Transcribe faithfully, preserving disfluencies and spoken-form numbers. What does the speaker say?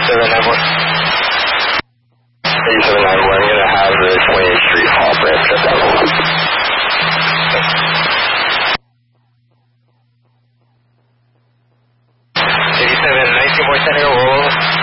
eighty-seven nine one. eighty-seven nine one, I'm going to have the twenty-eighth Street off ramp shut down. eighty-seven nineteen more center, roll.